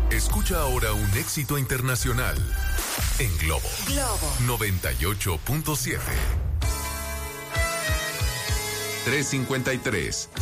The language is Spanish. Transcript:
Escucha ahora un éxito internacional en Globo 98.7. 3:53.